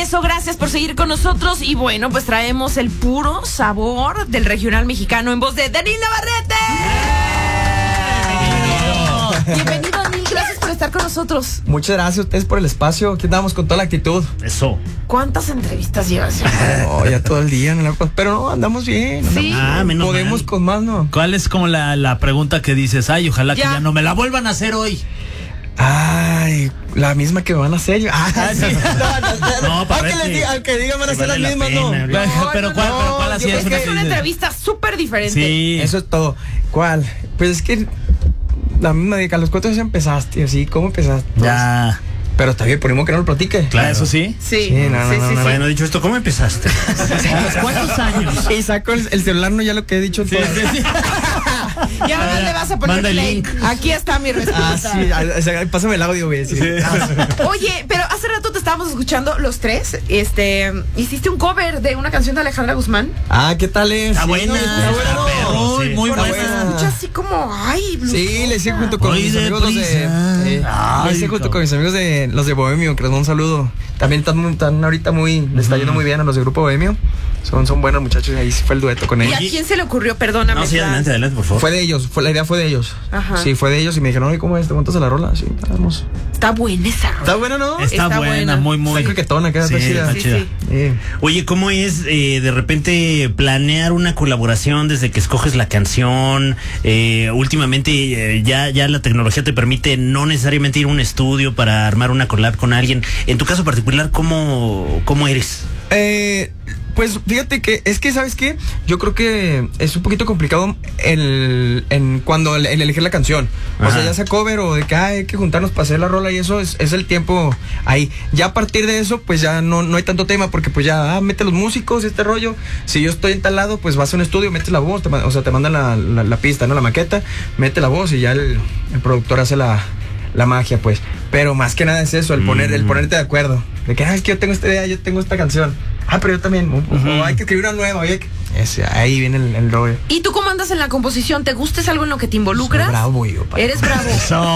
regreso, gracias por seguir con nosotros. Y bueno, pues traemos el puro sabor del regional mexicano en voz de Daniel Navarrete. Bienvenido, Daniel, gracias por estar con nosotros. Muchas gracias a ustedes por el espacio. Aquí andamos con toda la actitud. Eso. ¿Cuántas entrevistas llevas? Oh, ya todo el día, pero no, andamos bien. Sí. Menos podemos mal. con más, ¿no? ¿Cuál es como la pregunta que dices? Ay, ojalá que ya no me la vuelvan a hacer hoy. Ay, la misma que me van a hacer. No, para al que digan van a hacer las mismas, no. Pero ¿cuál así es es? que es una entrevista súper diferente. Sí. Eso es todo. ¿Cuál? Pues es que la misma de que a los 4 años empezaste, así, ¿cómo empezaste? Ya. Pero está bien, por que no lo platique. Claro, eso sí. Sí. No. Bueno, dicho esto, ¿cómo empezaste? ¿Cuántos años? Y saco el celular, no ya lo que he dicho. Sí. Ya no le vas a poner Manda el play. link. Aquí está mi respuesta. Pásame el audio, güey. Sí. Oye, pero hace rato te estábamos escuchando los tres. Hiciste un cover de una canción de Alejandra Guzmán. ¿Qué tal es? Está buena. Está buena, ¿no? Muy, muy Está buena. buena. Escucha así como, ay, Sí, le hice junto con Voy mis amigos deprisa. le hice junto con mis amigos de los de Bohemio, que les doy un saludo. También están ahorita les está yendo muy bien a los de Grupo Bohemio. Son buenos muchachos, ahí fue el dueto con ¿Y ellos. a quién se le ocurrió? Perdóname. No, sí, adelante, por favor. Fue de ellos, la idea fue de ellos. Ajá. Sí, fue de ellos y me dijeron, oye, ¿cómo es? ¿Te montas a la rola? Sí, está hermoso. Está buena esa rola. Está buena, ¿no? Está buena, buena. muy. Está coquetona, queda Sí, chida. está chida. Sí. Oye, ¿cómo es de repente planear una colaboración desde que escoges la canción? Últimamente ya la tecnología te permite no necesariamente ir a un estudio para armar una collab con alguien. En tu caso particular, ¿cómo eres? Pues fíjate que es que, ¿sabes qué? Yo creo que es un poquito complicado cuando el elegir la canción. O sea, ya sea cover o de que hay que juntarnos para hacer la rola y eso es el tiempo ahí. Ya a partir de eso, pues ya no hay tanto tema porque pues ya mete los músicos, este rollo. Si yo estoy en tal lado, pues vas a un estudio, metes la voz, te mandan la pista, ¿no? La maqueta, mete la voz y ya el productor hace la magia, pues. Pero más que nada es eso, el ponerte de acuerdo. De que, es que yo tengo esta idea, yo tengo esta canción. Pero yo también. O hay que escribir una nueva. Ahí viene el rollo. ¿Y tú cómo andas en la composición? ¿Te gusta algo en lo que te involucras? Soy bravo yo. ¿Eres bravo?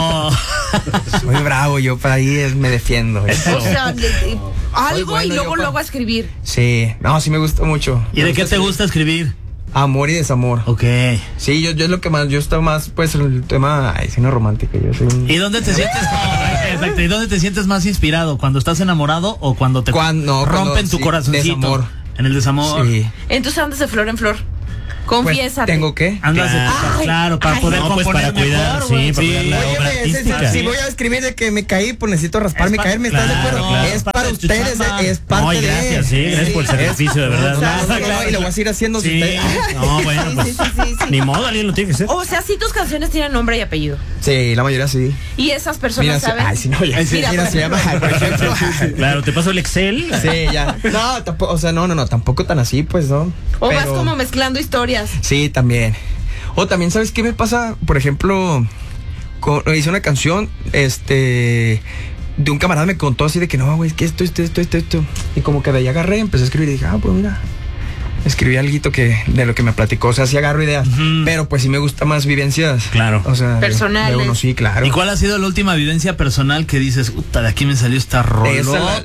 Soy bravo yo, para ahí me defiendo. O sea, algo bueno, y luego a escribir. Sí, sí me gusta mucho. ¿Y de qué te gusta escribir? Amor y desamor. Ok. Sí, yo es lo que más, yo estoy más, pues, el tema, no romántico, yo soy un... ¿Y dónde te sientes? Exacto, ¿y dónde te sientes más inspirado? ¿Cuando estás enamorado o cuando te rompen tu corazoncito? Desamor. En el desamor. Sí. Entonces andas de flor en flor. Confiésate. Pues, ¿tengo qué? Andas Claro. para poder componer para cuidar, mejor, güey. para cuidar la obra artística. Si voy a escribir de que me caí, pues necesito rasparme y caerme, ¿estás de acuerdo? Claro. Es para ustedes, es parte No, de... gracias, gracias por el sacrificio, de verdad. Y lo voy a seguir haciendo. Sí. No, bueno, pues ni modo, alguien lo tiene que hacer. O sea, sí tus canciones tienen nombre y apellido. Sí, la mayoría sí. Y esas personas saben. Mira, se llama, por ejemplo. Claro, te paso el Excel. Sí, ya. No, tampoco, o sea, no, tampoco tan así, pues, ¿no? O vas como mezclando historias. Sí, también. O también, ¿sabes qué me pasa? Por ejemplo, hice una canción, de un camarada me contó así de que no, güey, es que esto. Y como que de ahí agarré, empecé a escribir y dije, pues mira, escribí algo de lo que me platicó. O sea, sí agarro ideas, pero pues sí me gusta más vivencias. Claro. O sea, personales. De uno, sí, claro. ¿Y cuál ha sido la última vivencia personal que dices, puta, de aquí me salió esta rolota?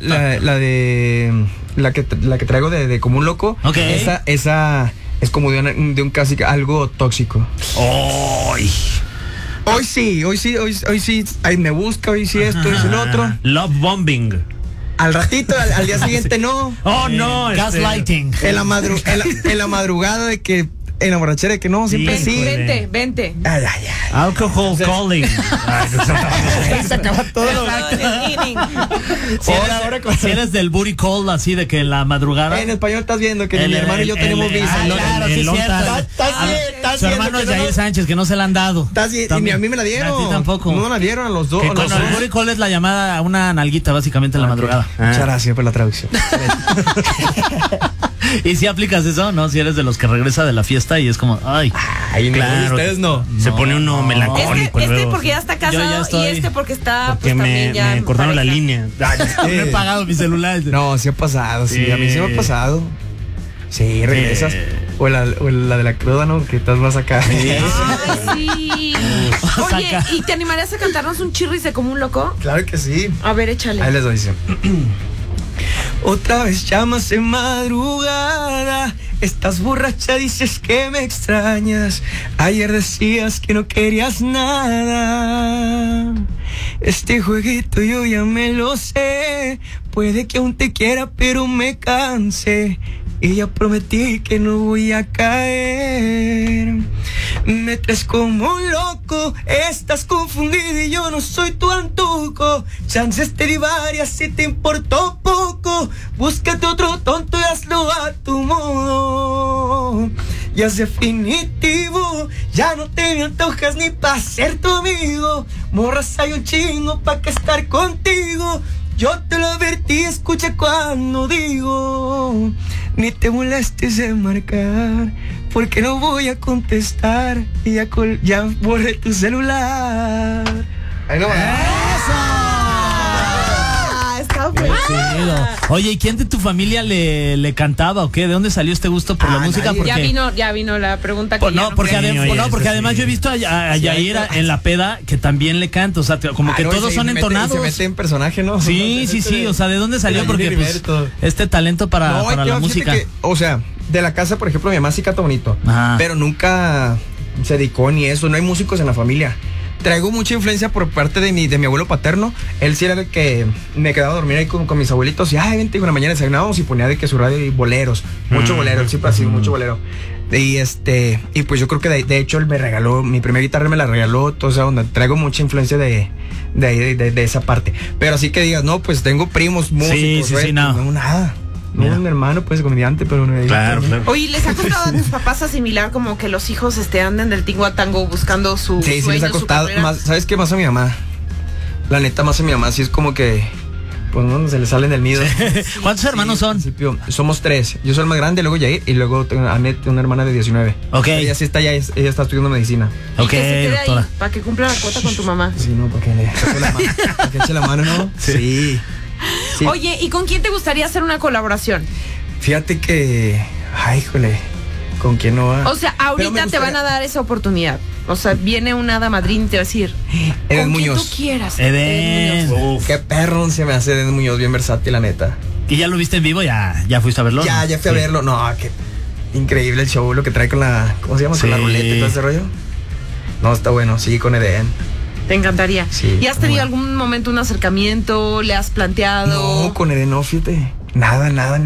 La que traigo de como un loco. Ok. Esa es como de un casi algo tóxico. ¡Ay! Hoy sí. Ahí me busca, hoy sí esto, hoy sí lo otro. Love bombing. Al ratito, al día siguiente no. Oh, no. Gaslighting. En la madrugada de que... En la borrachera de que no, siempre sí. Vente. Ay. Alcohol calling. Se acaba todo. Si eres del booty call, así de que en la madrugada. En español estás viendo que mi hermano y yo tenemos visa. Claro, sí, cierto. Estás Su hermano es Jair Sánchez, que no se la han dado. Y ni a mí me la dieron. A ti tampoco. No la dieron a los dos. El booty call es la llamada a una nalguita, básicamente, en la madrugada. Muchas gracias por la traducción. ¿Y si aplicas eso, no? Si eres de los que regresa de la fiesta y es como, ay, claro. Ustedes no. Se pone uno melancólico. Este porque ya está casado y este porque está, porque pues también ya. Me cortaron la línea. No he pagado mi celular. No, sí ha pasado, sí. A mí sí me ha pasado. Sí, regresas. O la de la cruda, ¿no? Que estás más acá. Ay, sí. Oye, ¿y te animarías a cantarnos un chirris de como un loco? Claro que sí. A ver, échale. Ahí les doy, dice. Otra vez llamas de madrugada, estás borracha, dices que me extrañas. Ayer decías que no querías nada. Este jueguito yo ya me lo sé. Puede que aún te quiera, pero me canse. Y ya prometí que no voy a caer. Me traes como un loco, estás confundido y yo no soy tu antuco. Chances te di varias si te importó poco. Búscate otro tonto y hazlo a tu modo. Ya es definitivo, ya no te me antojas ni pa' ser tu amigo. Morras hay un chingo pa' que estar contigo. Yo te lo advertí, escucha cuando digo. Ni te molestes en marcar, porque no voy a contestar. Y ya borré tu celular. Ahí no va. Está Qué chido. Oye, ¿y quién de tu familia le cantaba o qué? ¿De dónde salió este gusto por la música? nadie. Porque, Ya vino la pregunta que porque Oye, además yo he visto a Yair en la peda que también le canta, o sea, como que no, todos son entonados. Se mete en personaje, ¿no? Sí, o sea, ¿de dónde salió? Porque pues, este talento para la música. O sea, de la casa, por ejemplo, mi mamá sí canta bonito, Ajá. pero nunca se dedicó ni eso, no hay músicos en la familia. Traigo mucha influencia por parte de mi abuelo paterno. Él sí era el que me quedaba a dormir ahí con mis abuelitos. Y, vente, una mañana desayunábamos y ponía de que su radio y boleros. Mucho bolero, él siempre ha sido mucho bolero. Y pues yo creo que de hecho él me regaló, mi primera guitarra me la regaló, toda esa onda. Traigo mucha influencia de esa parte. Pero así que digas, no, pues tengo primos músicos. Sí, no. No, nada. No, mi hermano, pues, comediante, pero no. Claro. Oye, ¿les ha costado a tus papás asimilar como que los hijos anden del tingo a tango buscando su Sí, sueño, les ha su costado. carrera? Más, ¿sabes qué? Más a mi mamá. La neta, más a mi mamá. Sí es como que, pues, no, se le salen del nido. ¿Cuántos hermanos son? Principio, somos 3. Yo soy el más grande, luego Yair, y luego tengo a Anet, una hermana de 19. Ok. Ella sí está ella está estudiando medicina. Y Ok, que se quede doctora. ahí, para que cumpla la cuota con tu mamá. Sí, no, para que le eche la mano. Para que eche la mano, ¿no? Sí. Sí. Oye, ¿y con quién te gustaría hacer una colaboración? Fíjate que, híjole, ¿con quién no va? O sea, Pero me ahorita te van a dar esa oportunidad. O sea, viene una hada madrina y te va a decir, Eden con quien Muñoz. tú quieras. Eden. Muñoz. Qué perro se me hace Eden Muñoz, bien versátil, la neta. ¿Y ya lo viste en vivo? ¿Ya fuiste a verlo? Ya fui a verlo. No, qué increíble el show, lo que trae con la, ¿cómo se llama? Sí. Con la ruleta y todo ese rollo. No, está bueno, sí, con Eden. Te encantaría. Sí, ¿Y has tenido bueno. algún momento un acercamiento? ¿Le has planteado? No, con Eden no, fíjate. Nada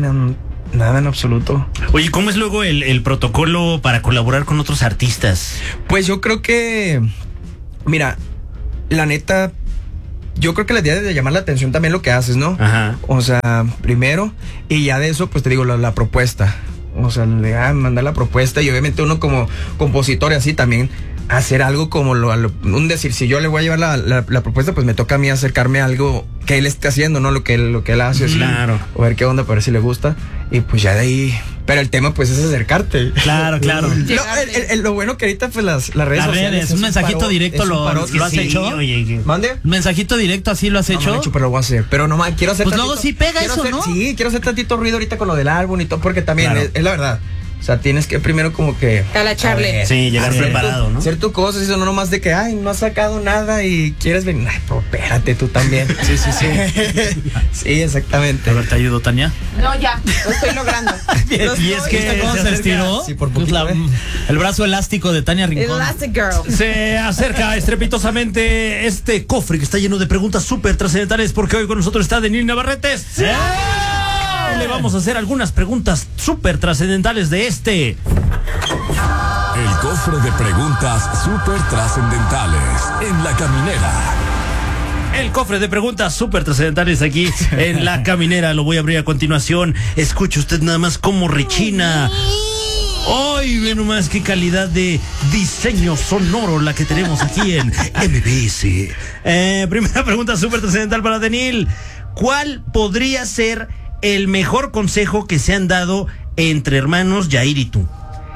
en absoluto. Oye, ¿cómo es luego el protocolo para colaborar con otros artistas? Pues yo creo que, mira, la neta, yo creo que la idea de llamar la atención también lo que haces, ¿no? Ajá. O sea, primero, y ya de eso, pues te digo, la propuesta. O sea, mandar la propuesta y obviamente uno como compositor y así también hacer algo como un decir, si yo le voy a llevar la propuesta, pues me toca a mí acercarme a algo que él esté haciendo, ¿no? Lo que él hace, así. Claro. O ver qué onda, para ver si le gusta. Y pues ya de ahí. Pero el tema, pues, es acercarte. Claro. Lo bueno que ahorita, pues, las redes sociales. Es un mensajito directo, ¿lo has hecho? Oye, ¿Mande? ¿Un mensajito directo así lo has hecho? No lo he hecho, pero lo voy a hacer. Pero no, quiero hacer Pues luego sí pega eso, ¿no? Sí, quiero hacer tantito ruido ahorita con lo del álbum y todo, porque también Claro. es la verdad. O sea, tienes que primero como que... Talacharle. a ver, Sí, llegar hacer preparado, ¿no? Hacer tu cosa, eso no nomás de que, no has sacado nada y quieres venir. Ay, pues espérate tú también. Sí. Sí, exactamente. A ver, te ayudo, Tania. No, ya, lo estoy logrando. Y es que ¿Viste cómo se se estiró. Sí, por Pues poquito, el brazo elástico de Tania Rincón. Elastic Girl. Se acerca estrepitosamente este cofre que está lleno de preguntas súper trascendentales porque hoy con nosotros está Denil Navarrete. ¡Sí! Le vamos a hacer algunas preguntas súper trascendentales de este. El cofre de preguntas súper trascendentales en La Caminera. El cofre de preguntas súper trascendentales aquí en La Caminera. Lo voy a abrir a continuación. Escuche usted nada más cómo rechina. ¡Ay, ve nomás qué calidad de diseño sonoro la que tenemos aquí en MBS! Primera pregunta súper trascendental para Denil. ¿Cuál podría ser el mejor consejo que se han dado entre hermanos Yair y tú?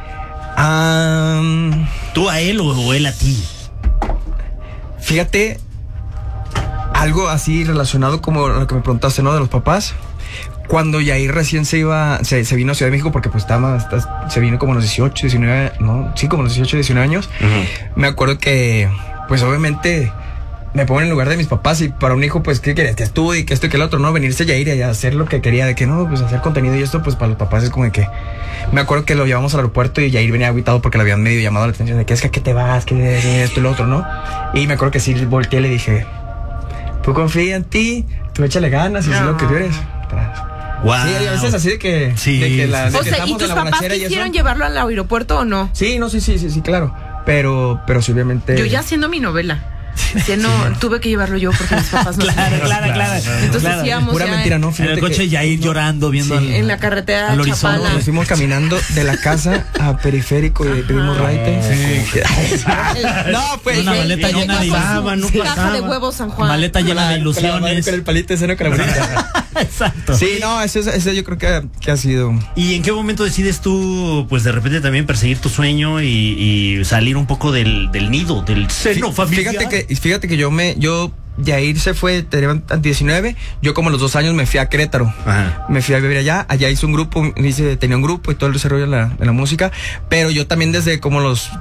¿Tú a él o él a ti? Fíjate, algo así relacionado como lo que me preguntaste, ¿no? De los papás. Cuando Yair recién se vino a Ciudad de México, porque pues se vino como a los 18, 19, no, sí, como a los 18, 19 años. Me acuerdo que, pues obviamente, me pongo en el lugar de mis papás y para un hijo, pues, ¿qué querías? Que estudie, que esto y que el otro, ¿no? Venirse Yair y hacer lo que quería, de que no, pues hacer contenido y esto, pues para los papás es como de que... Me acuerdo que lo llevamos al aeropuerto y Yair venía agüitado porque le habían medio llamado la atención de que es que ¿a qué te vas? Que esto y lo otro, ¿no? Y me acuerdo que sí volteé y le dije, tú confía en ti, tú échale ganas y es lo que tú eres. Wow. Sí, a veces así de que... Sí, de que la, sí. O sea, ¿y tus papás quisieron llevarlo al aeropuerto o no? Sí, no, sí, claro. Pero sí, obviamente... Yo ya haciendo mi novela. Sí, no, tuve que llevarlo yo porque mis papás no. Claro. Entonces íbamos pura ya mentira, ¿no? En el coche ya ir llorando, viendo en la carretera al horizonte. Chapala. Nos fuimos caminando de la casa a Periférico y pedimos raite. Sí. No, pues... Una maleta Llegó llena de con pasaba, su no caja pasaba. de huevos San Juan. maleta llena de ilusiones. Con el palito de cena con la bolita. Exacto. Sí, no, eso yo creo que ha sido... ¿Y en qué momento decides tú, pues de repente también perseguir tu sueño y salir un poco del nido, del seno familiar? Fíjate que Yair se fue, tenía 19, yo como a los 2 años me fui a Querétaro. Ajá. Me fui a vivir allá hice un grupo, tenía un grupo y todo el desarrollo de la música, pero yo también desde como los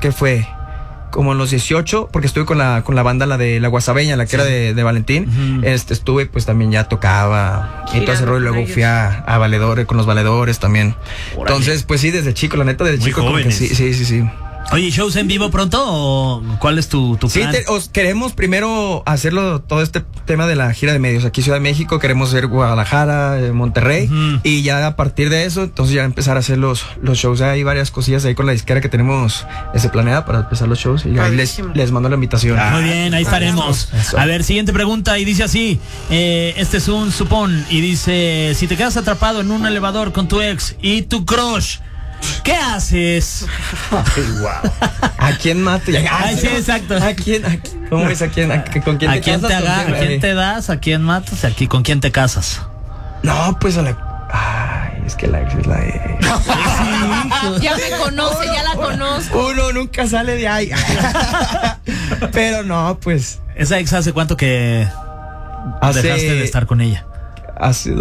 18, porque estuve con la banda, la de la Guasabeña, la que era de Valentín. Estuve, pues también ya tocaba y todo ese rollo. Luego fui a Valedores, con los Valedores también. Órale. Entonces, pues sí, desde chico, la neta, desde Muy chico. Como que jóvenes. sí. Oye, ¿shows en vivo pronto o cuál es tu Sí, plan? queremos primero hacerlo todo este tema de la gira de medios. Aquí Ciudad de México, queremos hacer Guadalajara, Monterrey, y ya a partir de eso, entonces ya empezar a hacer los shows. Hay varias cosillas ahí con la disquera que tenemos planeada para empezar los shows y ahí les mando la invitación. Muy bien, ahí estaremos. Eso. A ver, siguiente pregunta y dice así, este es un supón y dice, si te quedas atrapado en un elevador con tu ex y tu crush, ¿qué haces? ¿A quién mato? Ay, sí, exacto. ¿A quién? ¿Cómo es? ¿Con quién ¿A te quién casas? ¿A quién te das? ¿A quién matas? ¿Con quién te casas? No, pues a la... Ay, es que la ex es la de... Ya me conoce, ya la conozco. Uno nunca sale de ahí. Pero no, pues... ¿Esa ex hace cuánto que dejaste de estar con ella? Hace...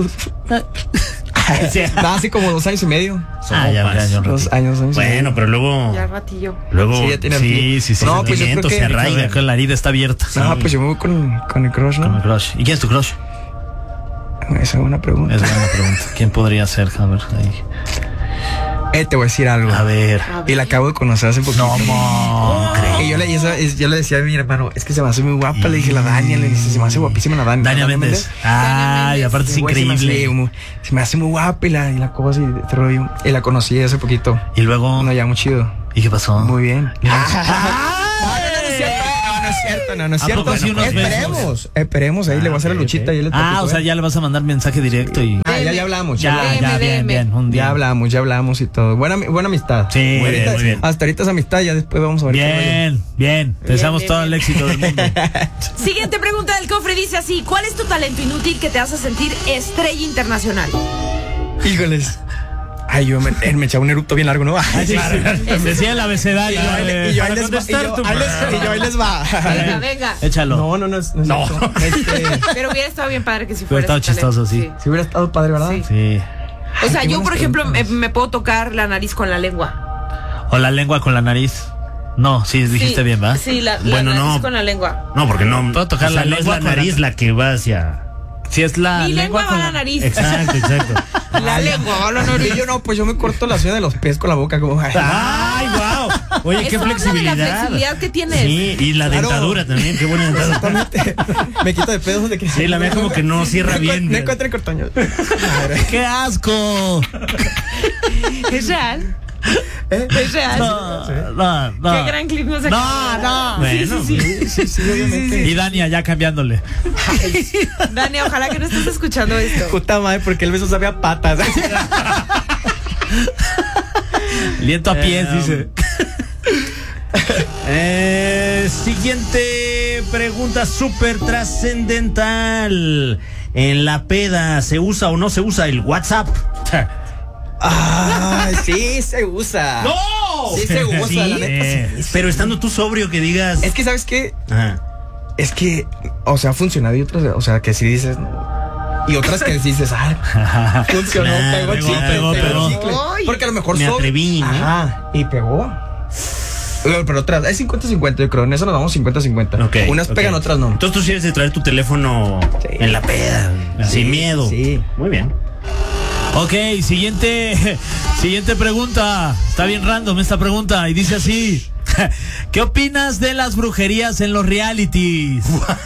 Hace como 2 años y medio. Ya, 2 años. Bueno, pero luego... Ya ratillo. Luego... Sí, ya tiene sí. No, pues yo creo que... se arraiga. Que la herida está abierta. No, pues yo me voy con el crush, Con el ¿no? crush. ¿Y quién es tu crush? Esa es buena pregunta. Es buena pregunta. ¿Quién podría ser? A ver, ahí. Te voy a decir algo. A ver. Y la acabo de conocer hace poquito. No, Y yo le decía a mi hermano, es que se me hace muy guapa. Le dije la Dania, le dice, se me hace guapísima la Dania. Dania Méndez. Y aparte es Güey, increíble. Se me hace muy guapa y la cosa y este rollo. Y la conocí hace poquito. Y luego. No, ya muy chido. ¿Y qué pasó? Muy bien. No es ¿A cierto. poco sí unos Esperemos, ahí le voy a hacer la luchita. Y o sea, ya le vas a mandar mensaje directo y. ya hablamos. Ya, bien. Un día. Ya hablamos y todo. Buena amistad. Sí, muy bien. Hasta ahorita es amistad, ya después vamos a ver. Bien. Te deseamos todo el éxito del mundo. Siguiente pregunta del cofre dice así: ¿cuál es tu talento inútil que te hace sentir estrella internacional? Híjoles. Ay, yo me echaba un eructo bien largo, ¿no? Decía el abecedario. Y yo ahí les va. Venga. Échalo. No. Pero hubiera estado bien padre que si Hubiera fuera estado chistoso, sí. Si hubiera estado padre, ¿verdad? Sí. O sea, qué yo, buenas por ejemplo, preguntas. me puedo tocar la nariz con la lengua. O la lengua con la nariz. No, sí, dijiste bien, ¿va? Sí, la Bueno, nariz no. con la lengua. No, porque no... Puedo tocar la no es lengua la con la nariz la que va hacia... Si es la Mi lengua va con a la nariz. Exacto. La lengua va a la nariz. Pues yo me corto la suela de los pies con la boca como... ¡Ay, wow! Oye, Eso qué habla flexibilidad. de la flexibilidad que tienes. Sí, y la Claro. dentadura también, qué buena dentadura. Exactamente. Me quito de pedos de que... Sí, la mía como que no cierra bien. No encuentro cortoños. ¡Qué asco! Es real. Es real. No. Qué gran clip nos acaba. No. Bueno, Sí, obviamente. Y Dania ya cambiándole. Dani, ojalá que no estés escuchando esto. Puta madre, porque el beso sabía a patas. Liento a pies, dice. Siguiente pregunta súper trascendental. En la peda, ¿se usa o no se usa el WhatsApp? Sí se usa. ¡No! Sí se usa, la neta. Sí. Pero estando tú sobrio que digas... Es que, ¿sabes qué? Ajá. Es que, o sea, ha funcionado y otras, o sea, que si dices... Y otras que dices, funcionó, pegó, Pegó, chicle, pegó. chicle. Ay. Porque a lo mejor Me atreví, ¿no? Ajá, y pegó. Pero otras, es 50-50, yo creo. En eso nos damos 50-50. Ok, Unas pegan, ok. otras no. Entonces tú tienes de traer tu teléfono en la peda, sin miedo. Sí. Muy bien. Ok, siguiente pregunta. Está bien random esta pregunta y dice así. ¿Qué opinas de las brujerías en los realities?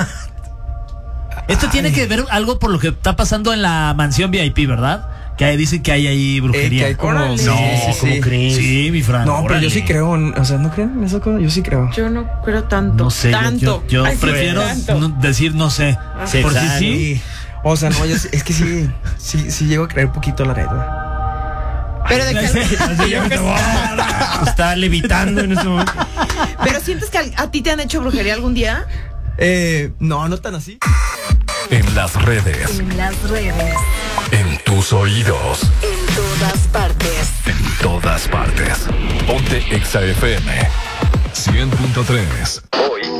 Esto tiene que ver algo por lo que está pasando en la mansión VIP, ¿verdad? Que dicen que hay ahí brujería. Que hay como- Órale. sí, No, sí, ¿cómo sí. crees? Sí, mi Fran. No, pero yo sí órale. creo. O sea, ¿no creen en esa cosa? Yo sí creo. Yo no creo tanto. No sé, tanto. yo Ay, sí, prefiero tanto. decir no sé. Sí, Por si exacto. sí. O sea, no, es que sí llego a creer poquito la neta. Pero de que Está levitando en ese momento. pero sientes que a ti te han hecho brujería algún día? No tan así. En las redes. En las redes. En tus oídos. En todas partes. En todas partes. Ponte Exa FM 100.3.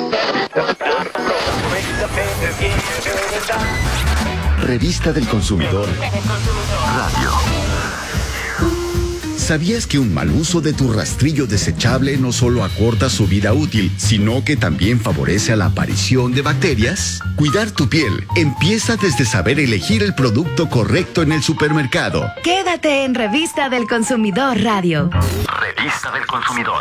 Revista del Consumidor Radio. ¿Sabías que un mal uso de tu rastrillo desechable no solo acorta su vida útil, sino que también favorece a la aparición de bacterias? Cuidar tu piel empieza desde saber elegir el producto correcto en el supermercado. Quédate en Revista del Consumidor Radio. Revista del Consumidor.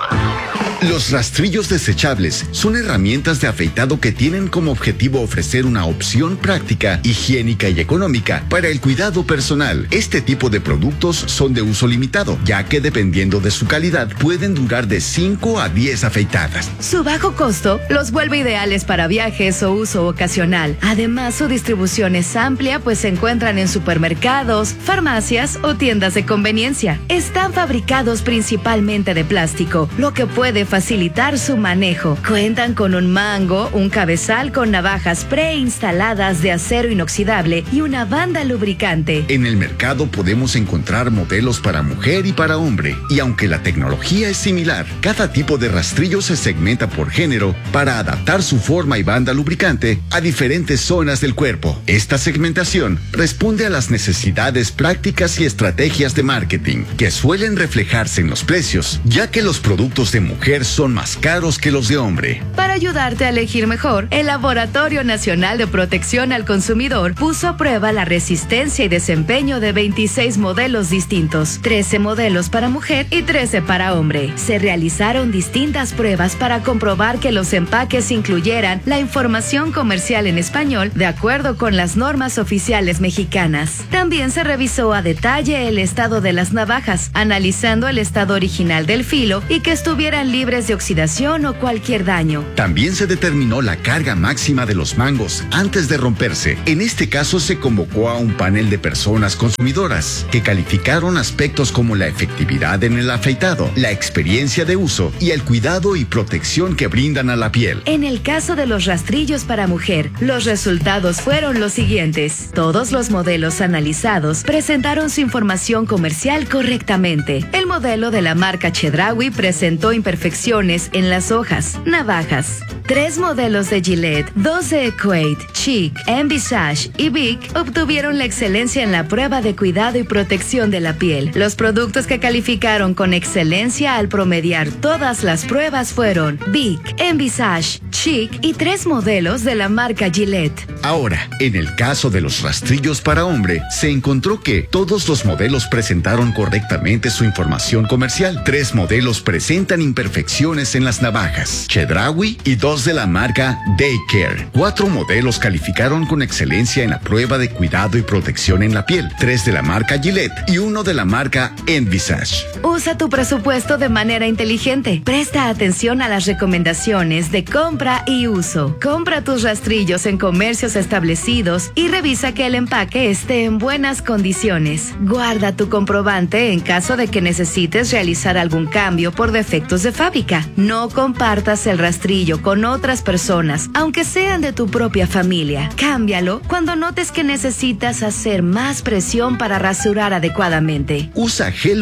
Los rastrillos desechables son herramientas de afeitado que tienen como objetivo ofrecer una opción práctica, higiénica y económica para el cuidado personal. Este tipo de productos son de uso limitado, ya que dependiendo de su calidad pueden durar de 5 a 10 afeitadas. Su bajo costo los vuelve ideales para viajes o uso ocasional. Además, su distribución es amplia, pues se encuentran en supermercados, farmacias o tiendas de conveniencia. Están fabricados principalmente de plástico, lo que puede facilitar su manejo. Cuentan con un mango, un cabezal con navajas preinstaladas de acero inoxidable y una banda lubricante. En el mercado podemos encontrar modelos para mujer y para hombre, y aunque la tecnología es similar, cada tipo de rastrillo se segmenta por género para adaptar su forma y banda lubricante a diferentes zonas del cuerpo. Esta segmentación responde a las necesidades prácticas y estrategias de marketing, que suelen reflejarse en los precios, ya que los productos de mujer son más caros que los de hombre. Para ayudarte a elegir mejor, el Laboratorio Nacional de Protección al Consumidor puso a prueba la resistencia y desempeño de 26 modelos distintos, 13 modelos para mujer y 13 para hombre. Se realizaron distintas pruebas para comprobar que los empaques incluyeran la información comercial en español de acuerdo con las normas oficiales mexicanas. También se revisó a detalle el estado de las navajas, analizando el estado original del filo y que estuvieran libres de oxidación o cualquier daño. También se determinó la carga máxima de los mangos antes de romperse. En este caso se convocó a un panel de personas consumidoras que calificaron aspectos como la efectividad en el afeitado, la experiencia de uso y el cuidado y protección que brindan a la piel. En el caso de los rastrillos para mujer, los resultados fueron los siguientes. Todos los modelos analizados presentaron su información comercial correctamente. El modelo de la marca Chedraui presentó imperfecciones en las hojas, navajas. 3 modelos de Gillette, 2 de Equate, Chic, Envisage y Vic obtuvieron la excelencia en la prueba de cuidado y protección de la piel. Los productos que calificaron con excelencia al promediar todas las pruebas fueron Vic, Envisage, Chic y 3 modelos de la marca Gillette. Ahora, en el caso de los rastrillos para hombre, se encontró que todos los modelos presentaron correctamente su información comercial. 3 modelos presentan imperfecciones en las navajas, Chedraui y 2 de la marca Daycare. 4 modelos calificaron con excelencia en la prueba de cuidado y protección en la piel, 3 de la marca Gillette y 1 de la marca Envisage. Usa tu presupuesto de manera inteligente. Presta atención a las recomendaciones de compra y uso. Compra tus rastrillos en comercios establecidos y revisa que el empaque esté en buenas condiciones. Guarda tu comprobante en caso de que necesites realizar algún cambio por defectos de fábrica. No compartas el rastrillo con otras personas, aunque sean de tu propia familia. Cámbialo cuando notes que necesitas hacer más presión para rasurar adecuadamente. Usa gel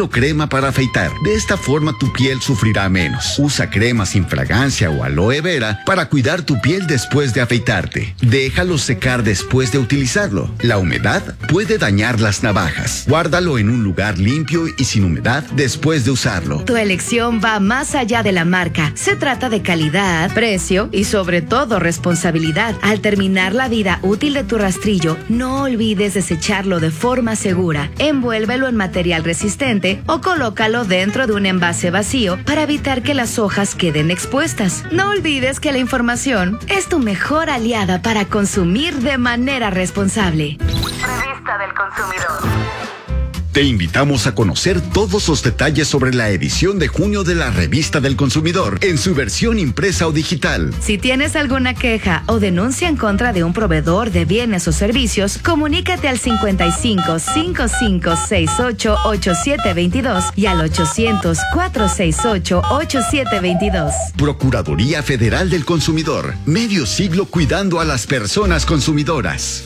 usando crema para afeitar. De esta forma tu piel sufrirá menos. Usa crema sin fragancia o aloe vera para cuidar tu piel después de afeitarte. Déjalo secar después de utilizarlo. La humedad puede dañar las navajas. Guárdalo en un lugar limpio y sin humedad después de usarlo. Tu elección va más allá de la marca. Se trata de calidad, precio y sobre todo responsabilidad. Al terminar la vida útil de tu rastrillo, no olvides desecharlo de forma segura. Envuélvelo en material resistente o colócalo dentro de un envase vacío para evitar que las hojas queden expuestas. No olvides que la información es tu mejor aliada para consumir de manera responsable. Revista del Consumidor. Te invitamos a conocer todos los detalles sobre la edición de junio de la Revista del Consumidor en su versión impresa o digital. Si tienes alguna queja o denuncia en contra de un proveedor de bienes o servicios, comunícate al 55 55 68 8722 y al 800 468 8722. Procuraduría Federal del Consumidor. Medio siglo cuidando a las personas consumidoras.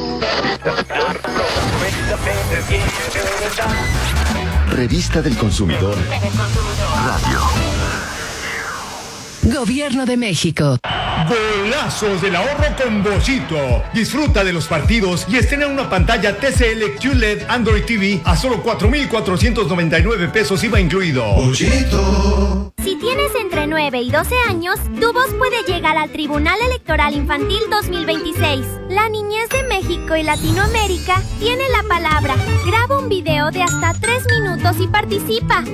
Revista del Consumidor. Radio. Gobierno de México. Golazos del ahorro con Bollito. Disfruta de los partidos y estrena una pantalla TCL QLED Android TV a solo 4,499 pesos IVA incluido. Bollito. Si tienes entre 9 y 12 años, tu voz puede llegar al Tribunal Electoral Infantil 2026. La niñez de México y Latinoamérica tiene la palabra. Graba un video de hasta 3 minutos y participa.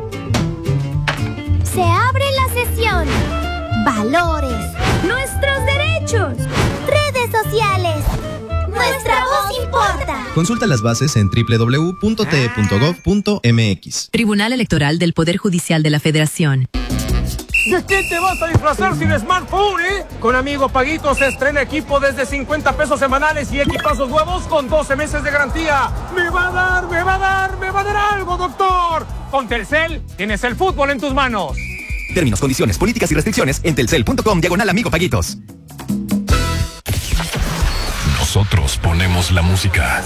Se abre la sesión. Valores. Nuestros derechos. Redes sociales. Nuestra voz importa. Consulta las bases en www.te.gov.mx. Tribunal Electoral del Poder Judicial de la Federación. ¿De qué te vas a disfrazar sin smartphone, Con Amigo Paguito se estrena equipo desde 50 pesos semanales y equipazos nuevos con 12 meses de garantía. Me va a dar algo, doctor. Con Telcel tienes el fútbol en tus manos. Términos, condiciones, políticas y restricciones en telcel.com/Amigo Paguitos. Nosotros ponemos la música.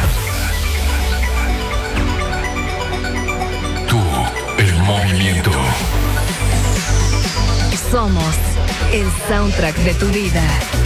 Tú, el movimiento. Somos el soundtrack de tu vida.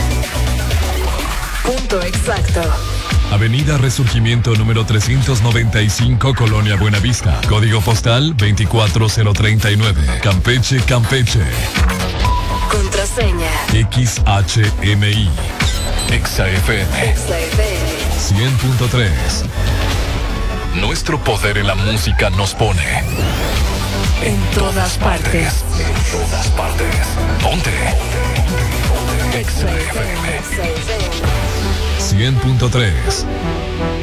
Punto exacto. Avenida Resurgimiento número 395, Colonia Buenavista. Código postal 24039. Campeche, Campeche. Contraseña. XHMI. XAFM. 100.3. Nuestro poder en la música nos pone en todas partes. En todas partes. Ponte. XAFM 100.3.